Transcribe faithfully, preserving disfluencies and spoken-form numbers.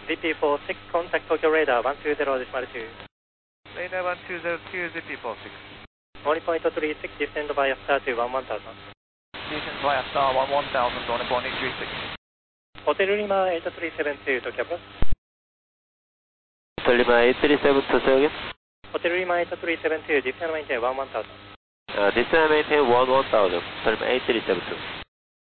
Z P four six, contact Tokyo radar one two zero point two. Radar one two zero two, Z P four six. one point three six, descend via star to one one thousand. Descend via star one one thousand, one point eight three six. Hotel Lima eight three seven two, Tokyo approach. Hotel Lima eight three seven two, say again. Hotel Lima eight three seven two, descend maintain one one thousand. Uh, descend maintain one one thousand, Hotel Lima eight three seven two.